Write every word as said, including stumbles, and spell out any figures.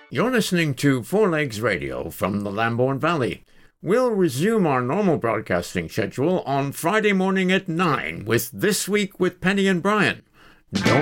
You're listening to Four Legs Radio from the Lambourne Valley. We'll resume our normal broadcasting schedule on Friday morning at nine with This Week with Penny and Brian. Don't